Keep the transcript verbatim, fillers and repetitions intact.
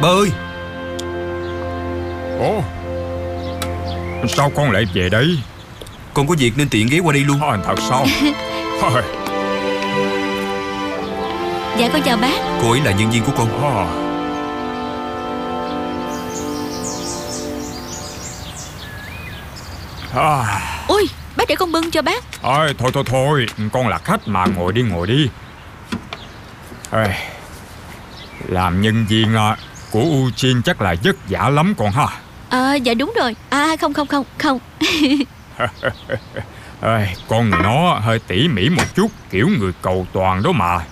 Ba ơi. Ủa, sao con lại về đây? Con có việc nên tiện ghé qua đây luôn. À, thật sao? À, Dạ con chào bác. Cô ấy là nhân viên của con. à. À. Ui, bác để con bưng cho bác. À, thôi thôi thôi, con là khách mà, ngồi đi ngồi đi. À, làm nhân viên của Eugene chắc là vất vả lắm con ha. À, dạ đúng rồi. À không không không không. À, con người nó hơi tỉ mỉ một chút, kiểu người cầu toàn đó mà.